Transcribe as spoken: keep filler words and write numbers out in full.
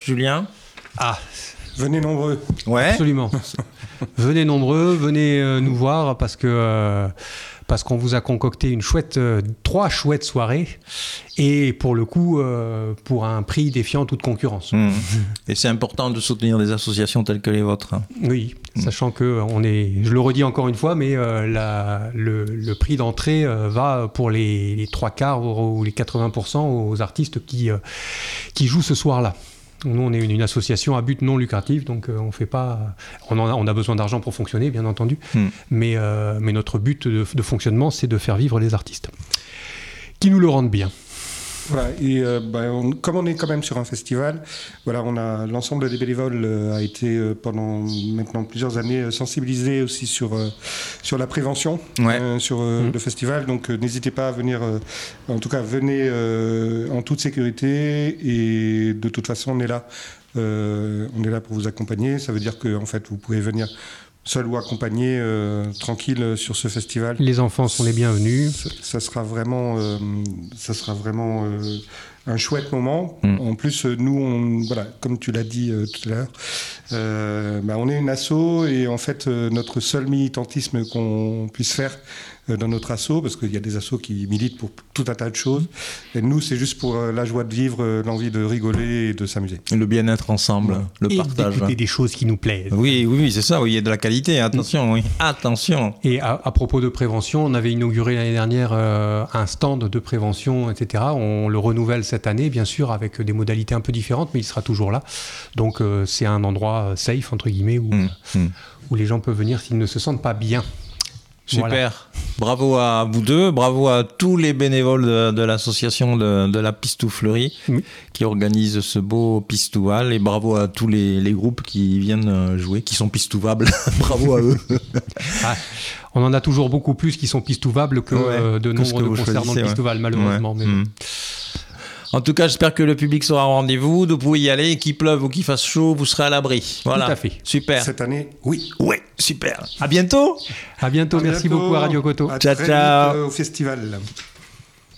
Julien? Ah, venez nombreux. Ouais. Absolument. Venez nombreux, venez euh, nous voir parce que euh, parce qu'on vous a concocté une chouette, euh, trois chouettes soirées et pour le coup euh, pour un prix défiant toute concurrence. Mmh. Et c'est important de soutenir des associations telles que les vôtres. Oui, mmh. sachant que on est, je le redis encore une fois, mais euh, la, le, le prix d'entrée euh, va pour les, les trois quarts ou les quatre-vingts pour cent aux artistes qui euh, qui jouent ce soir-là. Nous, on est une, une association à but non lucratif, donc euh, on fait pas. On, en a, on a besoin d'argent pour fonctionner, bien entendu, mm. mais, euh, mais notre but de, de fonctionnement, c'est de faire vivre les artistes, qui nous le rendent bien. Voilà, et euh, bah, on, comme on est quand même sur un festival, voilà, on a l'ensemble des bénévoles euh, a été euh, pendant maintenant plusieurs années euh, sensibilisé aussi sur euh, sur la prévention, ouais. euh, sur euh, mmh. le festival. Donc euh, n'hésitez pas à venir. Euh, en tout cas, venez euh, en toute sécurité et de toute façon, on est là. Euh, on est là pour vous accompagner. Ça veut dire que en fait, vous pouvez venir seul ou accompagné, euh, tranquille sur ce festival. Les enfants sont les bienvenus. Ça, ça sera vraiment, euh, ça sera vraiment euh, un chouette moment. Mmh. En plus, nous, on, voilà, comme tu l'as dit euh, tout à l'heure, euh, bah, on est une asso et en fait, euh, notre seul militantisme qu'on puisse faire euh, dans notre asso, parce qu'il y a des assos qui militent pour tout un tas de choses, et nous, c'est juste pour euh, la joie de vivre, euh, l'envie de rigoler et de s'amuser. Le bien-être ensemble, ouais. le et partage. Et d'écouter des choses qui nous plaisent. Oui, oui, oui, c'est ça, oui, il y a de la qualité, attention, mmh. oui, attention. Et à, à propos de prévention, on avait inauguré l'année dernière euh, un stand de prévention, et cetera. On le renouvelle cette année, bien sûr, avec des modalités un peu différentes, mais il sera toujours là. Donc, euh, c'est un endroit safe, entre guillemets, où, mmh. Mmh. où les gens peuvent venir s'ils ne se sentent pas bien. Super, voilà. Bravo à vous deux, bravo à tous les bénévoles de, de l'association de, de la Pistouflerie oui. qui organise ce beau pistouval et bravo à tous les, les groupes qui viennent jouer, qui sont pistouvables, bravo à eux. Ah, on en a toujours beaucoup plus qui sont pistouvables que ouais, euh, de nombre de concerts dans le pistouval, ouais. malheureusement. Ouais. Mais mmh. En tout cas, j'espère que le public sera au rendez-vous. Vous pouvez y aller, qu'il pleuve ou qu'il fasse chaud, vous serez à l'abri. Voilà. Tout à fait. Super. Cette année, oui. Ouais, super. À bientôt. À bientôt. À Merci bientôt. beaucoup à Radio Coteau. À ciao, très ciao. Vite, euh, au festival.